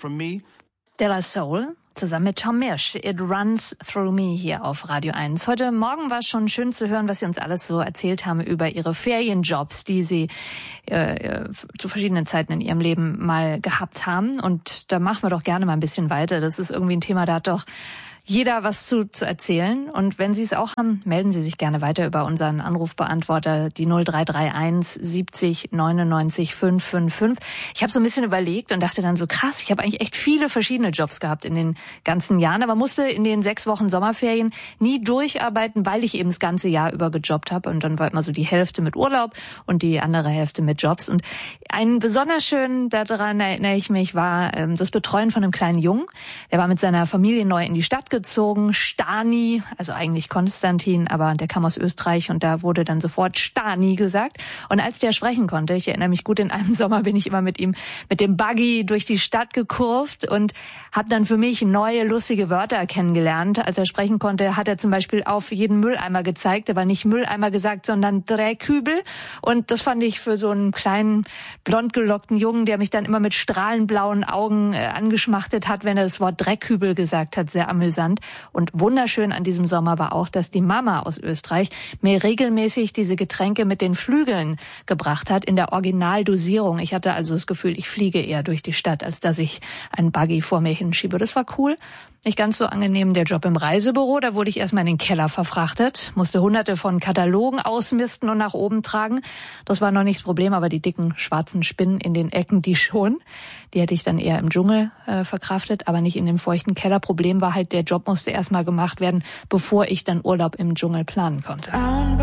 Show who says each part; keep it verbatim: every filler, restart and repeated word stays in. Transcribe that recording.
Speaker 1: from me.
Speaker 2: De La Soul zusammen mit Tom Misch. It Runs Through Me hier auf Radio eins. Heute Morgen war es schon schön zu hören, was Sie uns alles so erzählt haben über Ihre Ferienjobs, die Sie äh, zu verschiedenen Zeiten in Ihrem Leben mal gehabt haben. Und da machen wir doch gerne mal ein bisschen weiter. Das ist irgendwie ein Thema, da hat doch jeder was zu, zu erzählen. Und wenn Sie es auch haben, melden Sie sich gerne weiter über unseren Anrufbeantworter, die null drei drei eins siebzig neunundneunzig fünfhundertfünfundfünfzig. Ich habe so ein bisschen überlegt und dachte dann so, krass, ich habe eigentlich echt viele verschiedene Jobs gehabt in den ganzen Jahren, aber musste in den sechs Wochen Sommerferien nie durcharbeiten, weil ich eben das ganze Jahr über gejobbt habe. Und dann war immer so die Hälfte mit Urlaub und die andere Hälfte mit Jobs. Und ein besonders schön, daran erinnere ich mich, war ähm, das Betreuen von einem kleinen Jungen. Der war mit seiner Familie neu in die Stadt gezogen, Stani, also eigentlich Konstantin, aber der kam aus Österreich und da wurde dann sofort Stani gesagt. Und als der sprechen konnte, ich erinnere mich gut, in einem Sommer bin ich immer mit ihm mit dem Buggy durch die Stadt gekurvt und habe dann für mich neue, lustige Wörter kennengelernt. Als er sprechen konnte, hat er zum Beispiel auf jeden Mülleimer gezeigt. Er war nicht Mülleimer gesagt, sondern Dreckkübel. Und das fand ich für so einen kleinen, blond gelockten Jungen, der mich dann immer mit strahlenblauen Augen äh, angeschmachtet hat, wenn er das Wort Dreckkübel gesagt hat, sehr amüsant. Und wunderschön an diesem Sommer war auch, dass die Mama aus Österreich mir regelmäßig diese Getränke mit den Flügeln gebracht hat, in der Originaldosierung. Ich hatte also das Gefühl, ich fliege eher durch die Stadt, als dass ich einen Buggy vor mir hinschiebe. Das war cool. Nicht ganz so angenehm der Job im Reisebüro. Da wurde ich erstmal in den Keller verfrachtet, musste hunderte von Katalogen ausmisten und nach oben tragen. Das war noch nicht das Problem, aber die dicken schwarzen Spinnen in den Ecken, die schon. Die hätte ich dann eher im Dschungel äh, verkraftet, aber nicht in dem feuchten Keller. Problem war halt, der Job musste erstmal gemacht werden, bevor ich dann Urlaub im Dschungel planen konnte.